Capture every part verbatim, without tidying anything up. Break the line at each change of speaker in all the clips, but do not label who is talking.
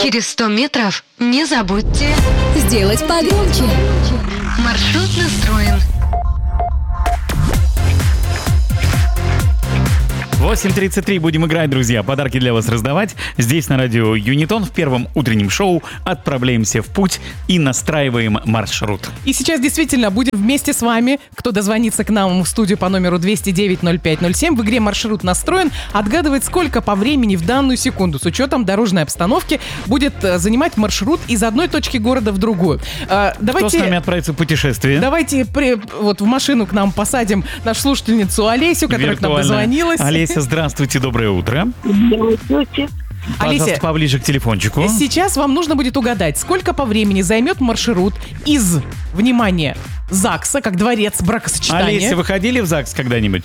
Через сто метров не забудьте
сделать погромче.
Маршрут настроен.
восемь тридцать три будем играть, друзья. Подарки для вас раздавать. Здесь на радио Юнитон в первом утреннем шоу отправляемся в путь и настраиваем маршрут.
И сейчас действительно будем вместе с вами, кто дозвонится к нам в студию по номеру двести девять ноль пять ноль семь, в игре «Маршрут настроен», отгадывать, сколько по времени в данную секунду с учетом дорожной обстановки будет занимать маршрут из одной точки города в другую. А, давайте,
Кто с нами отправится в путешествие?
Давайте при, вот в машину к нам посадим нашу слушательницу Олесю, которая к нам дозвонилась.
Олеся, здравствуйте, доброе утро.
Здравствуйте.
Пожалуйста,
Олеся,
поближе к телефончику.
сейчас вам нужно будет угадать, сколько по времени займет маршрут из, внимание, ЗАГСа, как дворец бракосочетания.
Олеся, вы ходили в ЗАГС когда-нибудь?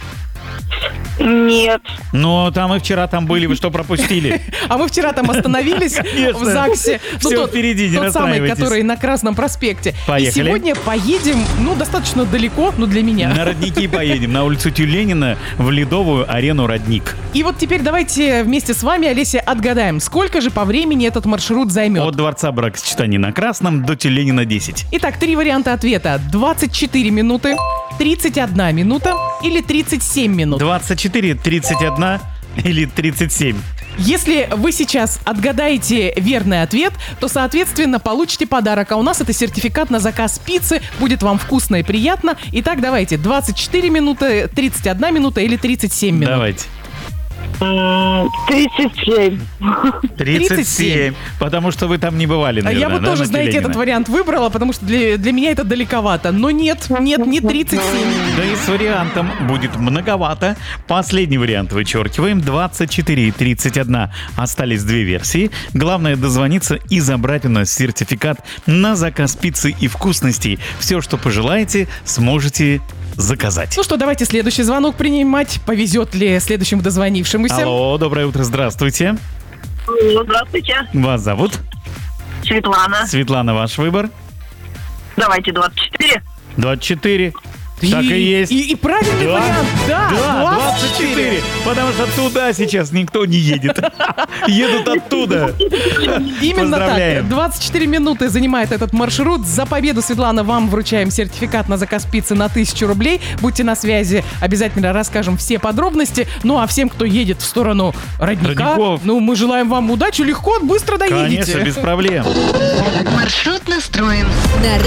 Нет.
Ну, там и вчера там были, вы что пропустили?
А мы вчера там остановились в ЗАГСе. Ну,
Всё
тот,
впереди, не
тот самый,
расстраивайтесь.
который на Красном проспекте.
Поехали.
И сегодня поедем, ну, достаточно далеко, ну, для меня.
На Родники поедем, на улицу Тюленина, в Ледовую арену «Родник».
И вот теперь давайте вместе с вами, Олеся, отгадаем, сколько же по времени этот маршрут займет.
От дворца бракосочетания на Красном до Тюленина десять.
Итак, три варианта ответа. двадцать четыре минуты, тридцать одна минута или тридцать семь минут.
двадцать четыре, тридцать один или тридцать семь.
Если вы сейчас отгадаете верный ответ, то, соответственно, получите подарок. А у нас это сертификат на заказ пиццы. Будет вам вкусно и приятно. Итак, давайте, двадцать четыре минуты, тридцать одна минута или тридцать семь минут.
Давайте.
тридцать семь.
тридцать семь. Потому что вы там не бывали, наверное.
Я бы
да,
тоже,
на
знаете,
Тюленина?
этот вариант выбрала, потому что для, для меня это далековато. Но нет, нет, не тридцать семь.
Да и с вариантом будет многовато. Последний вариант вычеркиваем. двадцать четыре и тридцать один. Остались две версии. Главное дозвониться и забрать у нас сертификат на заказ пиццы и вкусностей. Все, что пожелаете, сможете заказать.
Ну что, давайте следующий звонок принимать. Повезет ли следующему дозвонившемуся?
Алло, доброе утро, здравствуйте.
Здравствуйте.
Вас зовут?
Светлана.
Светлана, ваш выбор?
Давайте двадцать четыре.
двадцать четыре. Так и есть.
И, и правильный
Да,
вариант, да,
да, двадцать четыре. Потому что туда сейчас никто не едет. Едут оттуда.
Именно
Поздравляем.
так. двадцать четыре минуты занимает этот маршрут. За победу, Светлана, вам вручаем сертификат на заказ пиццы на тысячу рублей. Будьте на связи, обязательно расскажем все подробности. Ну а всем, кто едет в сторону Родника,
Родников.
ну мы желаем вам удачи, легко, быстро доедете.
Конечно, без проблем.
Маршрут настроен.
На